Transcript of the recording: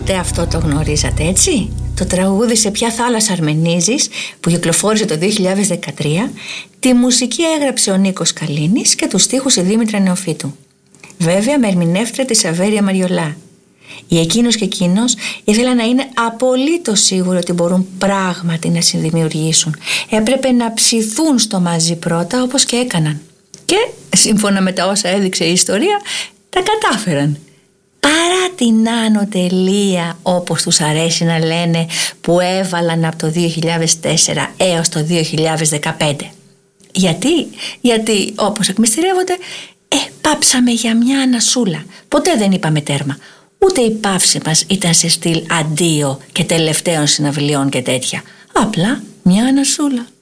Ποτέ αυτό το γνωρίζατε, έτσι? Το τραγούδι «Σε ποια θάλασσα αρμενίζεις» που κυκλοφόρησε το 2013, τη μουσική έγραψε ο Νίκος Καλίνης και τους στίχους η Δήμητρα Νεοφύτου. Βέβαια με ερμηνεύτρια τη Σαβέρια Μαριολά. Η εκείνος και εκείνος ήθελαν να είναι απολύτως σίγουροι ότι μπορούν πράγματι να συνδημιουργήσουν. Έπρεπε να ψηθούν στο μαζί πρώτα, όπως και έκαναν. Και σύμφωνα με τα όσα έδειξε η ιστορία, τα κατάφεραν. Παρά την άνω τελεία, όπως τους αρέσει να λένε, που έβαλαν από το 2004 έως το 2015. Γιατί όπως εκμυστηρεύονται, πάψαμε για μια ανασούλα. Ποτέ δεν είπαμε τέρμα. Ούτε η παύση μας ήταν σε στυλ αντίο και τελευταίων συναυλιών και τέτοια. Απλά μια ανασούλα.